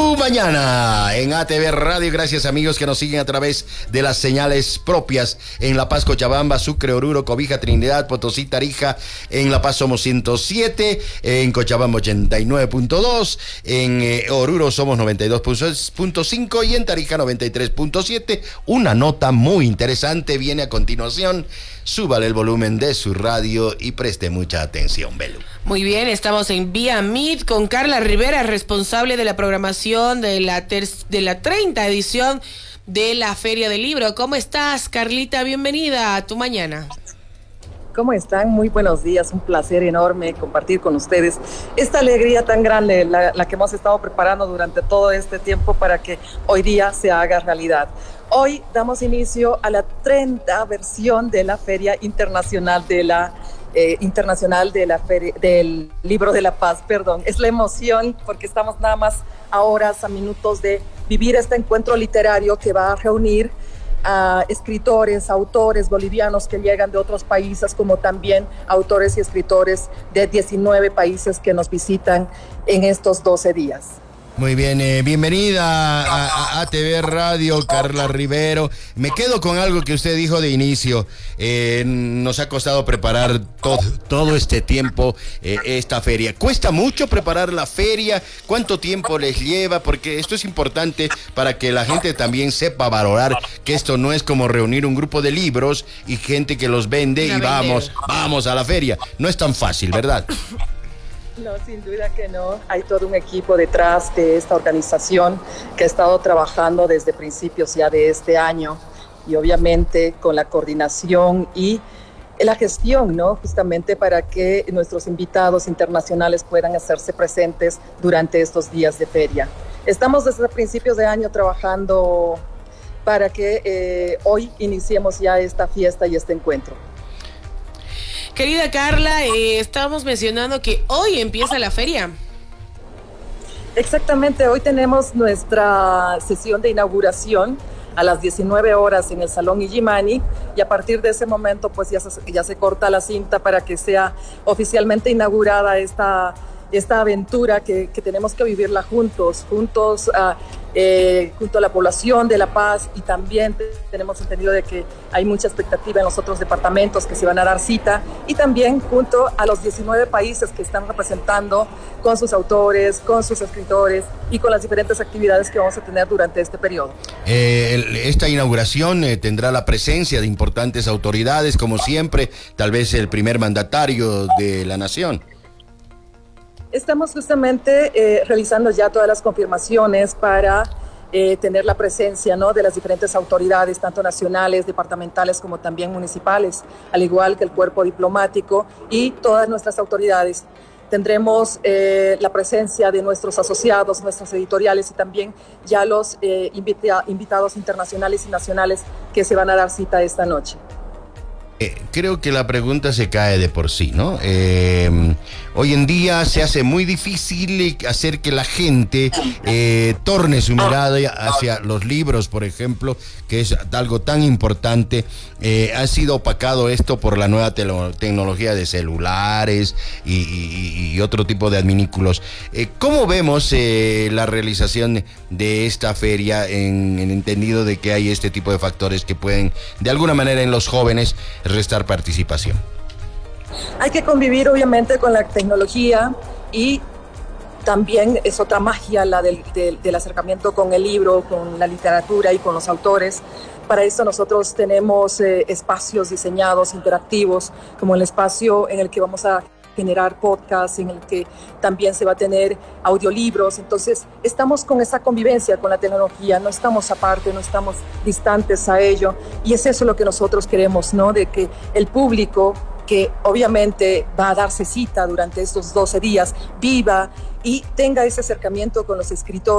Tu Mañana en ATV Radio. Gracias, amigos, que nos siguen a través de las señales propias en La Paz, Cochabamba, Sucre, Oruro, Cobija, Trinidad, Potosí, Tarija. En La Paz somos 107, en Cochabamba 89.2, en Oruro somos 92.5 y en Tarija 93.7. Una nota muy interesante viene a continuación. Súbale el volumen de su radio y preste mucha atención, Belu. Muy bien, estamos en Vía Meet con Carla Rivera, responsable de la programación de la 30 edición de la Feria del Libro. ¿Cómo estás, Carlita? Bienvenida a Tu Mañana. ¿Cómo están? Muy buenos días, un placer enorme compartir con ustedes esta alegría tan grande, la que hemos estado preparando durante todo este tiempo para que hoy día se haga realidad. Hoy damos inicio a la 30 versión de la Feria Internacional del Libro de la Paz, perdón. Es la emoción porque estamos nada más a horas, a minutos de vivir este encuentro literario que va a reunir a escritores, autores bolivianos que llegan de otros países, como también autores y escritores de 19 países que nos visitan en estos 12 días. Muy bien, bienvenida a ATV Radio, Carla Rivero. Me quedo con algo que usted dijo de inicio. Nos ha costado preparar todo este tiempo esta feria. ¿Cuesta mucho preparar la feria? ¿Cuánto tiempo les lleva? Porque esto es importante para que la gente también sepa valorar que esto no es como reunir un grupo de libros y gente que los vende y vamos a la feria. No es tan fácil, ¿verdad? No, sin duda que no. Hay todo un equipo detrás de esta organización que ha estado trabajando desde principios ya de este año y obviamente con la coordinación y la gestión, ¿no? Justamente para que nuestros invitados internacionales puedan hacerse presentes durante estos días de feria. Estamos desde principios de año trabajando para que hoy iniciemos ya esta fiesta y este encuentro. Querida Carla, estábamos mencionando que hoy empieza la feria. Exactamente, hoy tenemos nuestra sesión de inauguración a las 19 horas en el Salón Illimani y a partir de ese momento pues ya se corta la cinta para que sea oficialmente inaugurada esta aventura que tenemos que vivirla juntos junto a la población de La Paz, y también tenemos entendido de que hay mucha expectativa en los otros departamentos que se van a dar cita, y también junto a los 19 países que están representando con sus autores, con sus escritores y con las diferentes actividades que vamos a tener durante este periodo. Esta inauguración tendrá la presencia de importantes autoridades, como siempre, tal vez el primer mandatario de la nación. Estamos justamente realizando ya todas las confirmaciones para tener la presencia, ¿no?, de las diferentes autoridades, tanto nacionales, departamentales como también municipales, al igual que el cuerpo diplomático y todas nuestras autoridades. Tendremos la presencia de nuestros asociados, nuestras editoriales y también ya los invitados internacionales y nacionales que se van a dar cita esta noche. Creo que la pregunta se cae de por sí, ¿no? Hoy en día se hace muy difícil hacer que la gente torne su mirada hacia los libros, por ejemplo, que es algo tan importante. Ha sido opacado esto por la nueva tecnología de celulares y otro tipo de adminículos. ¿Cómo vemos la realización de esta feria en entendido de que hay este tipo de factores que pueden, de alguna manera, en los jóvenes restar participación? Hay que convivir obviamente con la tecnología y también es otra magia la del acercamiento con el libro, con la literatura y con los autores. Para eso nosotros tenemos espacios diseñados, interactivos, como el espacio en el que vamos a generar podcasts, en el que también se va a tener audiolibros. Entonces estamos con esa convivencia con la tecnología, no estamos aparte, no estamos distantes a ello, y es eso lo que nosotros queremos, ¿no?, de que el público, que obviamente va a darse cita durante estos 12 días, viva y tenga ese acercamiento con los escritores